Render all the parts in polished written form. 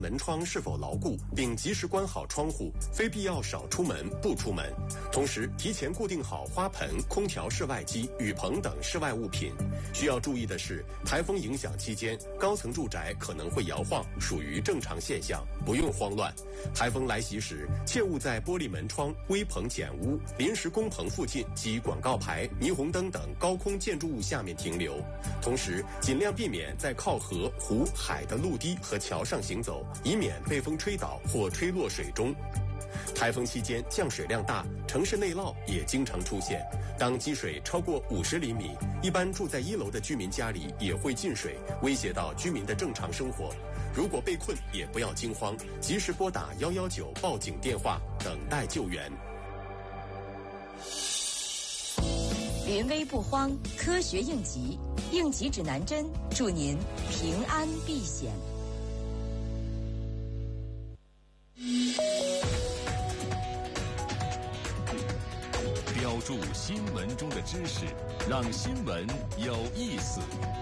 门窗是否牢固，并及时关好窗户，非必要少出门不出门。同时，提前固定好花盆、空调室外机、雨棚等室外物品。需要注意的是，台风影响期间，高层住宅可能会摇晃，属于正常现象，不用慌乱。台风来袭时，切勿在玻璃门窗、危棚简屋、临时工棚附近及广告牌、霓虹灯等高空建筑物下面停留。同时，尽量避免在靠河、湖、海的陆地和桥上行走，以免被风吹倒或吹落水中。台风期间降水量大，城市内涝也经常出现。当积水超过50厘米，一般住在1楼的居民家里也会进水，威胁到居民的正常生活。如果被困，也不要惊慌，及时拨打119报警电话，等待救援。 临危不慌，科学应急，应急指南针，祝您平安避险。 标注新闻中的知识，让新闻有意思。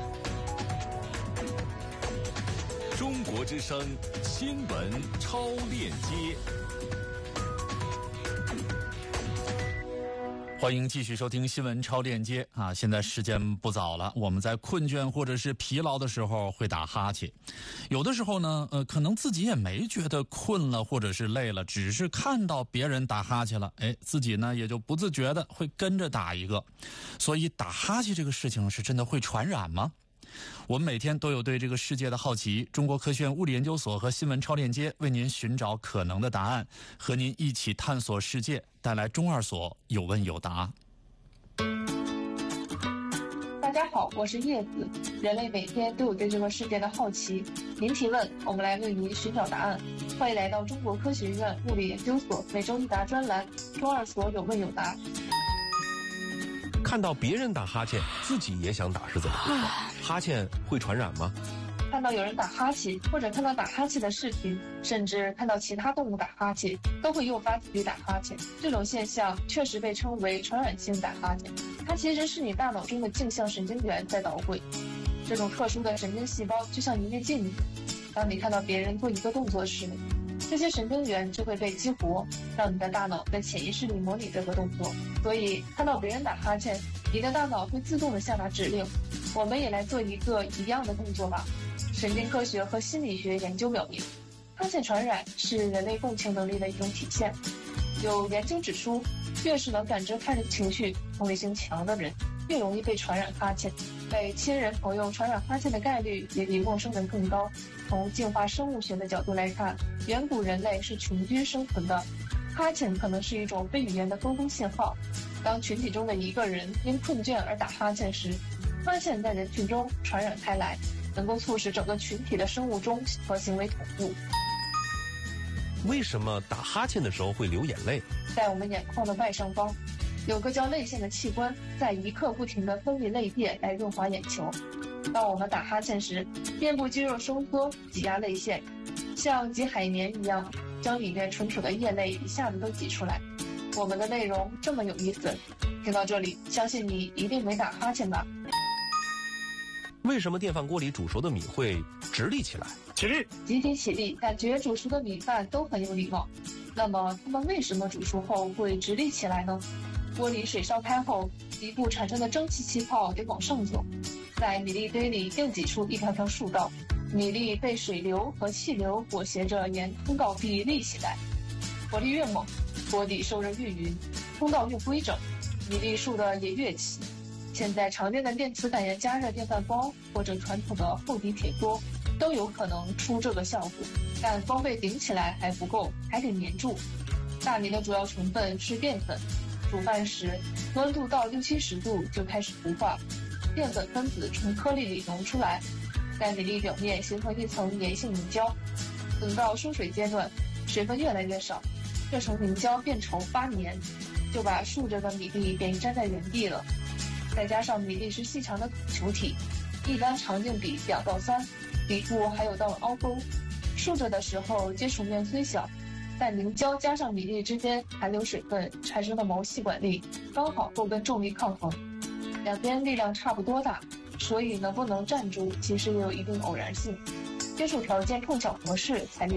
中国之声新闻超链接， 欢迎继续收听新闻超链接啊！现在时间不早了，我们在困倦或者是疲劳的时候会打哈欠，有的时候呢，可能自己也没觉得困了或者是累了，只是看到别人打哈欠了，自己呢也就不自觉的会跟着打一个。所以打哈欠这个事情是真的会传染吗？我们每天都有对这个世界的好奇，中国科学院物理研究所和新闻超链接为您寻找可能的答案，和您一起探索世界，带来中二所有问有答。 大家好，我是叶子。人类每天都有对这个世界的好奇，您提问，我们来为您寻找答案。欢迎来到中国科学院物理研究所每周一答专栏，中二所有问有答。 看到别人打哈欠，自己也想打是怎么回事？哈欠会传染吗？ 看到有人打哈欠，或者看到打哈欠的视频，甚至看到其他动物打哈欠，都会诱发自己打哈欠。这种现象确实被称为传染性打哈欠，它其实是你大脑中的镜像神经元在捣鬼。这种特殊的神经细胞就像一面镜子，当你看到别人做一个动作时，这些神经元就会被激活，让你的大脑在潜意识里模拟这个动作。所以看到别人打哈欠，你的大脑会自动的下达指令。我们也来做一个一样的动作吧。神经科学和心理学研究表明，哈欠传染是人类共情能力的一种体现。有研究指出，越是能感知他人情绪、同理心强的人，越容易被传染哈欠。被亲人朋友传染哈欠的概率也比陌生人更高。从进化生物学的角度来看，远古人类是群居生存的，哈欠可能是一种非语言的沟通信号。当群体中的一个人因困倦而打哈欠时，哈欠在人群中传染开来，能够促使整个群体的生物钟和行为同步。 为什么打哈欠的时候会流眼泪？ 在我们眼眶的外上方，有个叫泪腺的器官，在一刻不停地分泌泪液来润滑眼球。当我们打哈欠时，面部肌肉收缩，挤压泪腺，像挤海绵一样，将里面存储的液泪一下子都挤出来。我们的内容这么有意思，听到这里，相信你一定没打哈欠吧？ 为什么电饭锅里煮熟的米会直立起来？ 起立， 集体起立，感觉煮熟的米饭都很有礼貌。那么它们为什么煮熟后会直立起来呢？锅里水烧开后，底部产生的蒸汽气泡得往上走，在米粒堆里又挤出一条条竖道，米粒被水流和气流裹挟着沿通道壁立起来。火力越猛，锅底受热越匀，通道越规整，米粒竖得也越齐。现在常见的电磁感应加热电饭煲或者传统的厚底铁锅都有可能出这个效果，但光被顶起来还不够，还得粘住。大米的主要成分是淀粉，煮饭时温度到60-70度就开始糊化，淀粉分子从颗粒里溶出来，在米粒表面形成一层粘性凝胶。等到疏水阶段，水分越来越少，这层凝胶变稠发黏，就把竖着的米粒便粘在原地了。再加上米粒是细长的球体，一般长径比2到3，底部还有道凹沟。竖着的时候接触面虽小，但凝胶加上米粒之间含有水分产生的毛细管力刚好够跟重力抗衡，两边力量差不多大，所以能不能站住其实也有一定偶然性，接触条件碰巧合适才